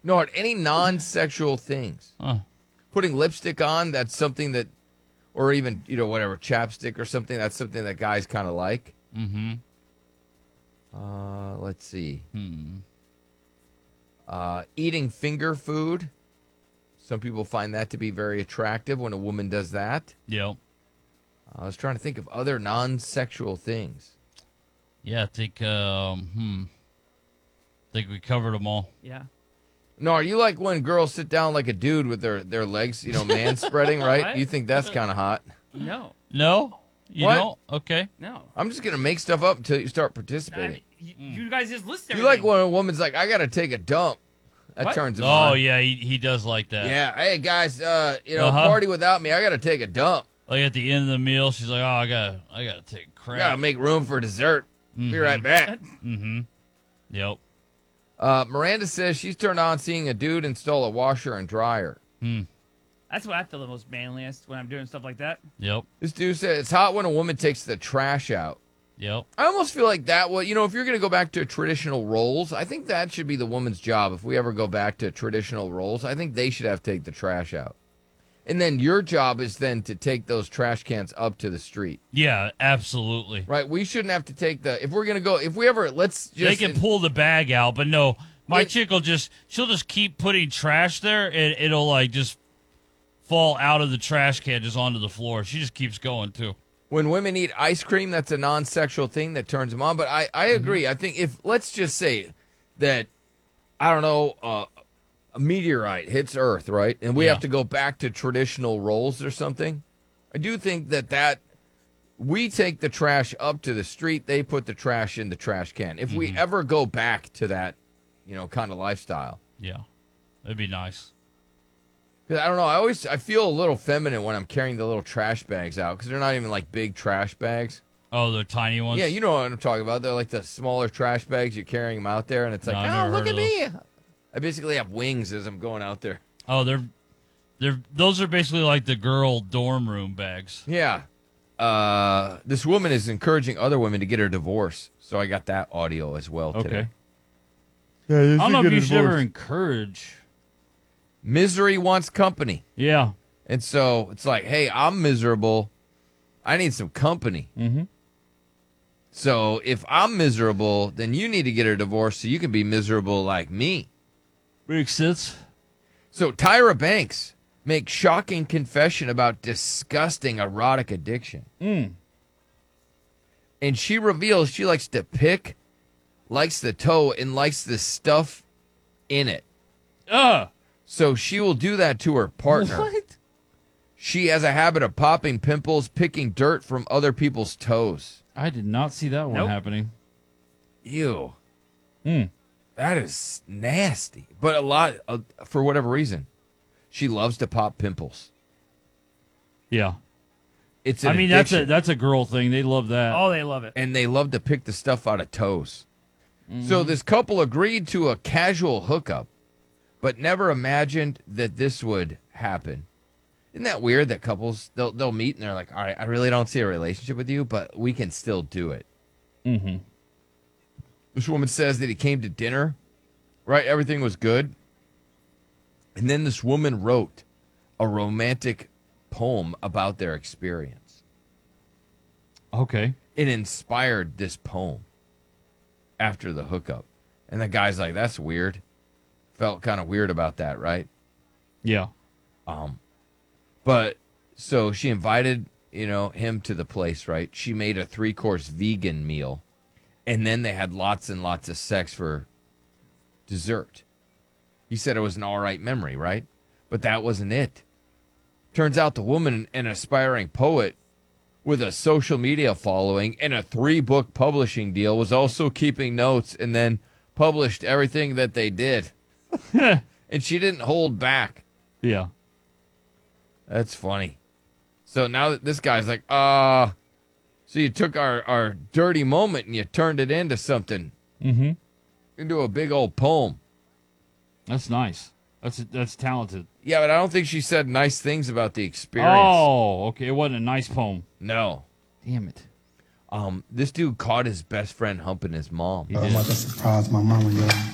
No, any non-sexual things. Huh. Putting lipstick on, that's something that, or even, whatever, chapstick or something, that's something that guys kind of like. Mm-hmm. Let's see. Hmm. Eating finger food. Some people find that to be very attractive when a woman does that. Yep. I was trying to think of other non-sexual things. Yeah, I think we covered them all. Yeah. No, are you like when girls sit down like a dude with their legs, man spreading, right? What? You think that's kind of hot? No. No? You What? don't? Okay. No. I'm just going to make stuff up until you start participating. You guys just list You everything. like when a woman's like, I got to take a dump. That What? turns him Oh, on. yeah, he does like that. Yeah. Hey, guys, Uh-huh. party without me. I got to take a dump. Like at the end of the meal, she's like, "Oh, I gotta take a crap." Got to make room for dessert. Be right back. Mm-hmm. Yep. Miranda says she's turned on seeing a dude install a washer and dryer. That's what I feel the most manliest when I'm doing stuff like that. Yep. This dude said it's hot when a woman takes the trash out. Yep. I almost feel like that if you're going to go back to traditional roles, I think that should be the woman's job. If we ever go back to traditional roles, I think they should have to take the trash out. And then your job is then to take those trash cans up to the street. Yeah, absolutely. Right? We shouldn't have to take if we're going to go, let's just. They can pull the bag out, but no, my chick she'll just keep putting trash there, and it'll like just fall out of the trash can just onto the floor. She just keeps going too. When women eat ice cream, that's a non-sexual thing that turns them on. But I agree. I think let's just say that, I don't know, a meteorite hits Earth, right? And we have to go back to traditional roles or something. I do think that we take the trash up to the street, they put the trash in the trash can. If we ever go back to that, kind of lifestyle. Yeah, that'd be nice. 'Cause I don't know, I feel a little feminine when I'm carrying the little trash bags out because they're not even like big trash bags. Oh, the tiny ones? Yeah, you know what I'm talking about. They're like the smaller trash bags. You're carrying them out there, and it's like, I've never look heard at of me. I basically have wings as I'm going out there. Oh, those are basically like the girl dorm room bags. Yeah. This woman is encouraging other women to get her divorce. So I got that audio as well today. I don't know if you should ever encourage. Misery wants company. Yeah. And so it's like, hey, I'm miserable. I need some company. Mm-hmm. So if I'm miserable, then you need to get a divorce so you can be miserable like me. Makes sense. So Tyra Banks makes shocking confession about disgusting erotic addiction. And she reveals she likes to pick, likes the toe, and likes the stuff in it. So she will do that to her partner. What? She has a habit of popping pimples, picking dirt from other people's toes. I did not see that one happening. Ew. That is nasty. But a lot, for whatever reason, she loves to pop pimples. Yeah. It's an addiction. that's a girl thing. They love that. Oh, they love it. And they love to pick the stuff out of toes. So this couple agreed to a casual hookup, but never imagined that this would happen. Isn't that weird that couples, they'll meet and they're like, all right, I really don't see a relationship with you, but we can still do it. Mm-hmm. This woman says that he came to dinner, right? Everything was good. And then this woman wrote a romantic poem about their experience. Okay. It inspired this poem after the hookup. And the guy's like, that's weird. Felt kind of weird about that, right? Yeah. But so she invited, him to the place, right? She made a 3-course vegan meal. And then they had lots and lots of sex for dessert. He said it was an all right memory, right? But that wasn't it. Turns out the woman, an aspiring poet with a social media following and a 3-book publishing deal, was also keeping notes and then published everything that they did. And she didn't hold back. Yeah. That's funny. So now that this guy's like, so you took our dirty moment and you turned it into something. Mm-hmm. Into a big old poem. That's nice. That's talented. Yeah, but I don't think she said nice things about the experience. Oh, okay. It wasn't a nice poem. No. Damn it. This dude caught his best friend humping his mom. I'm about to surprise my mama, y'all.